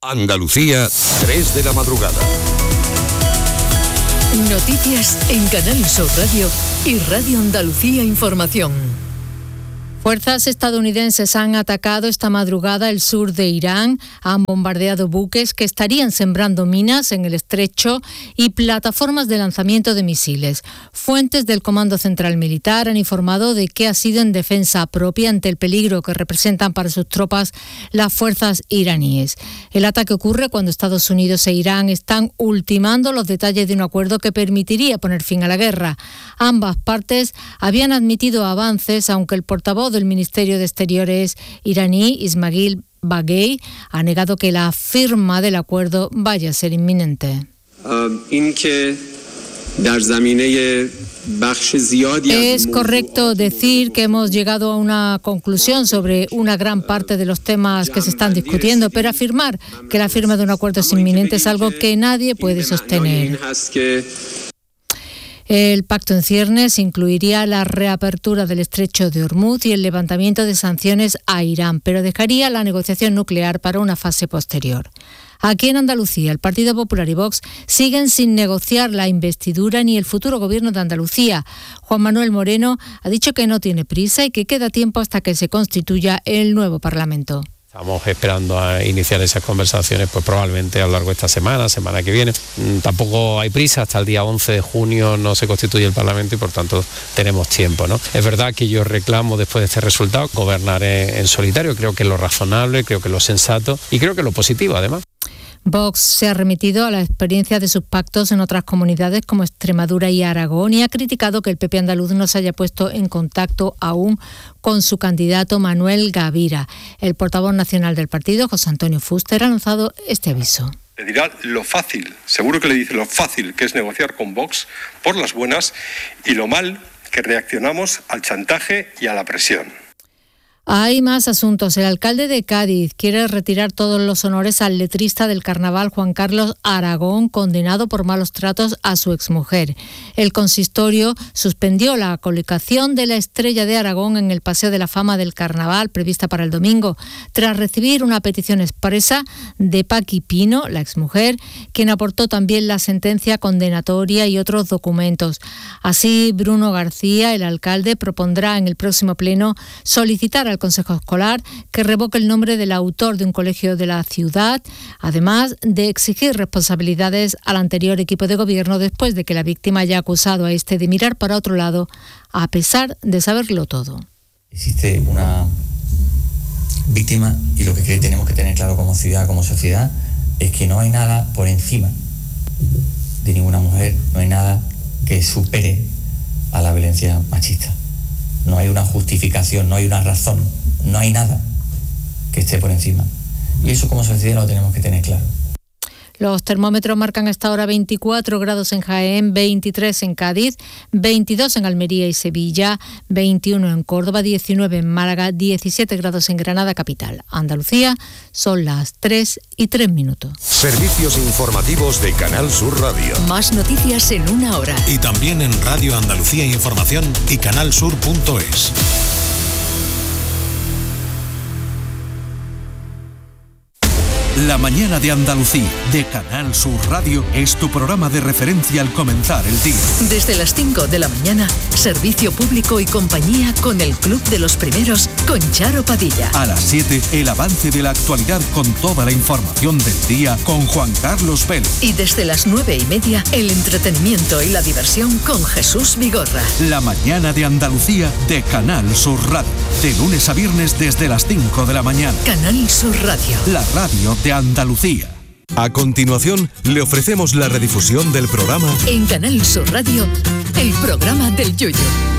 Andalucía, 3 de la madrugada. Noticias en Canal Sur Radio y Radio Andalucía Información. Fuerzas estadounidenses han atacado esta madrugada el sur de Irán, han bombardeado buques que estarían sembrando minas en el estrecho y plataformas de lanzamiento de misiles. Fuentes del Comando Central Militar han informado de que ha sido en defensa propia ante el peligro que representan para sus tropas las fuerzas iraníes. El ataque ocurre cuando Estados Unidos e Irán están ultimando los detalles de un acuerdo que permitiría poner fin a la guerra. Ambas partes habían admitido avances, aunque el portavoz del Ministerio de Exteriores iraní, Ismail Baghei, ha negado que la firma del acuerdo vaya a ser inminente. Es correcto decir que hemos llegado a una conclusión sobre una gran parte de los temas que se están discutiendo, pero afirmar que la firma de un acuerdo es inminente es algo que nadie puede sostener. El pacto en ciernes incluiría la reapertura del estrecho de Hormuz y el levantamiento de sanciones a Irán, pero dejaría la negociación nuclear para una fase posterior. Aquí en Andalucía, el Partido Popular y Vox siguen sin negociar la investidura ni el futuro gobierno de Andalucía. Juan Manuel Moreno ha dicho que no tiene prisa y que queda tiempo hasta que se constituya el nuevo Parlamento. Estamos esperando a iniciar esas conversaciones, pues probablemente a lo largo de esta semana que viene. Tampoco hay prisa, hasta el día 11 de junio no se constituye el Parlamento y por tanto tenemos tiempo, ¿no? Es verdad que yo reclamo después de este resultado gobernar en solitario, creo que es lo razonable, creo que es lo sensato y creo que es lo positivo además. Vox se ha remitido a la experiencia de sus pactos en otras comunidades como Extremadura y Aragón y ha criticado que el PP andaluz no se haya puesto en contacto aún con su candidato Manuel Gavira. El portavoz nacional del partido, José Antonio Fuster, ha lanzado este aviso. Le dirá lo fácil, seguro que le dice lo fácil que es negociar con Vox por las buenas y lo mal que reaccionamos al chantaje y a la presión. Hay más asuntos. El alcalde de Cádiz quiere retirar todos los honores al letrista del carnaval Juan Carlos Aragón, condenado por malos tratos a su exmujer. El consistorio suspendió la colocación de la estrella de Aragón en el Paseo de la Fama del Carnaval prevista para el domingo, tras recibir una petición expresa de Paqui Pino, la exmujer, quien aportó también la sentencia condenatoria y otros documentos. Así, Bruno García, el alcalde, propondrá en el próximo pleno solicitar al Consejo Escolar que revoque el nombre del autor de un colegio de la ciudad, además de exigir responsabilidades al anterior equipo de gobierno después de que la víctima haya acusado a este de mirar para otro lado, a pesar de saberlo todo. Existe una víctima y lo que tenemos que tener claro como ciudad, como sociedad, es que no hay nada por encima de ninguna mujer, no hay nada que supere a la violencia machista. No hay una justificación, no hay una razón, no hay nada que esté por encima. Y eso como sociedad lo tenemos que tener claro. Los termómetros marcan hasta ahora 24 grados en Jaén, 23 en Cádiz, 22 en Almería y Sevilla, 21 en Córdoba, 19 en Málaga, 17 grados en Granada capital. Andalucía, son las 3:03. Servicios informativos de Canal Sur Radio. Más noticias en una hora. Y también en Radio Andalucía Información y canalsur.es. La mañana de Andalucía, de Canal Sur Radio, es tu programa de referencia al comenzar el día. Desde las 5 de la mañana, servicio público y compañía con el Club de los Primeros, con Charo Padilla. A las 7, el avance de la actualidad con toda la información del día con Juan Carlos Vélez. Y desde las 9:30, el entretenimiento y la diversión con Jesús Vigorra. La mañana de Andalucía, de Canal Sur Radio. De lunes a viernes desde las 5 de la mañana. Canal Sur Radio. La radio de Andalucía. A continuación, le ofrecemos la redifusión del programa en Canal Sur Radio, el programa del Yoyo.